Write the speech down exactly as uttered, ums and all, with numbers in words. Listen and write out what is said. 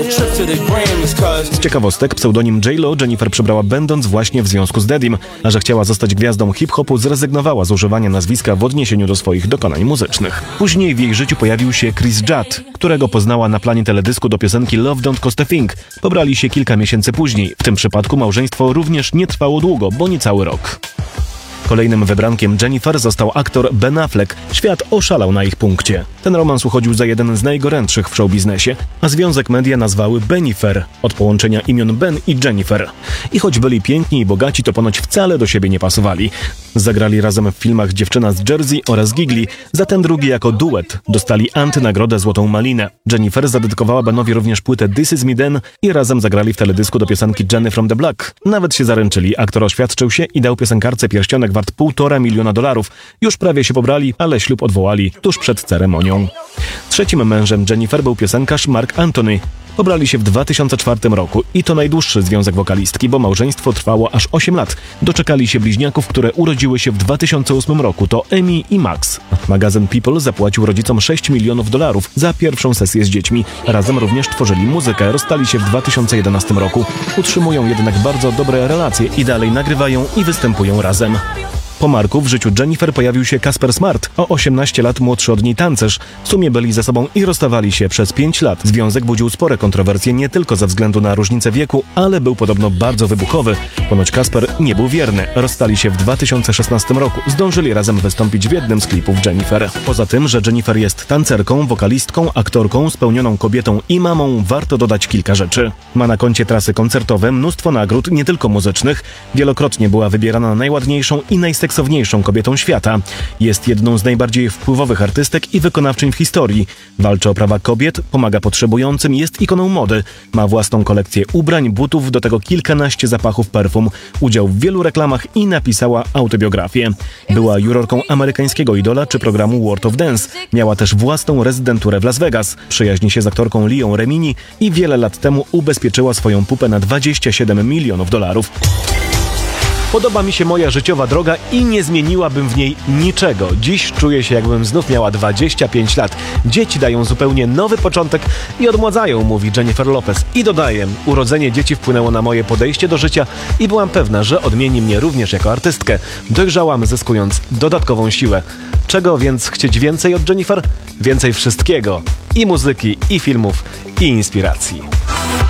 Z ciekawostek, pseudonim J Lo Jennifer przybrała będąc właśnie w związku z Daddym, a że chciała zostać gwiazdą hip-hopu, zrezygnowała z używania nazwiska w odniesieniu do swoich dokonań muzycznych. Później w jej życiu pojawił się Chris Judd, którego poznała na planie teledysku do piosenki Love Don't Cost a Thing. Pobrali się kilka miesięcy później. W tym przypadku małżeństwo również nie trwało długo, bo niecały rok. Kolejnym wybrankiem Jennifer został aktor Ben Affleck. Świat oszalał na ich punkcie. Ten romans uchodził za jeden z najgorętszych w showbiznesie, a związek media nazwały Benifer, od połączenia imion Ben i Jennifer. I choć byli piękni i bogaci, to ponoć wcale do siebie nie pasowali. Zagrali razem w filmach Dziewczyna z Jersey oraz Gigli, za ten drugi jako duet dostali antynagrodę Złotą Malinę. Jennifer zadedykowała Benowi również płytę This Is Me Then i razem zagrali w teledysku do piosenki Jenny from the Block. Nawet się zaręczyli, aktor oświadczył się i dał piosenkarce pierścionek wart półtora miliona dolarów. Już prawie się pobrali, ale ślub odwołali tuż przed ceremonią. Trzecim mężem Jennifer był piosenkarz Mark Anthony. Pobrali się w dwa tysiące czwartym roku i to najdłuższy związek wokalistki, bo małżeństwo trwało aż osiem lat. Doczekali się bliźniaków, które urodziły się w dwa tysiące ósmym roku, to Amy i Max. Magazyn People zapłacił rodzicom sześć milionów dolarów za pierwszą sesję z dziećmi. Razem również tworzyli muzykę, rozstali się w dwa tysiące jedenastym roku. Utrzymują jednak bardzo dobre relacje i dalej nagrywają i występują razem. Po Marku w życiu Jennifer pojawił się Casper Smart, o osiemnaście lat młodszy od niej tancerz. W sumie byli ze sobą i rozstawali się przez pięć lat. Związek budził spore kontrowersje nie tylko ze względu na różnicę wieku, ale był podobno bardzo wybuchowy. Ponoć Casper nie był wierny. Rozstali się w dwa tysiące szesnastym roku. Zdążyli razem wystąpić w jednym z klipów Jennifer. Poza tym, że Jennifer jest tancerką, wokalistką, aktorką, spełnioną kobietą i mamą, warto dodać kilka rzeczy. Ma na koncie trasy koncertowe, mnóstwo nagród, nie tylko muzycznych. Wielokrotnie była wybierana na najładniejszą i najseksowniejszą seksowniejszą kobietą świata. Jest jedną z najbardziej wpływowych artystek i wykonawczyń w historii. Walczy o prawa kobiet, pomaga potrzebującym, jest ikoną mody. Ma własną kolekcję ubrań, butów, do tego kilkanaście zapachów perfum. Udział w wielu reklamach i napisała autobiografię. Była jurorką amerykańskiego Idola czy programu World of Dance. Miała też własną rezydenturę w Las Vegas. Przyjaźni się z aktorką Leą Remini i wiele lat temu ubezpieczyła swoją pupę na dwadzieścia siedem milionów dolarów. Podoba mi się moja życiowa droga i nie zmieniłabym w niej niczego. Dziś czuję się, jakbym znów miała dwadzieścia pięć lat. Dzieci dają zupełnie nowy początek i odmładzają, mówi Jennifer Lopez. I dodaje, urodzenie dzieci wpłynęło na moje podejście do życia i byłam pewna, że odmieni mnie również jako artystkę. Dojrzałam, zyskując dodatkową siłę. Czego więc chcieć więcej od Jennifer? Więcej wszystkiego. I muzyki, i filmów, i inspiracji.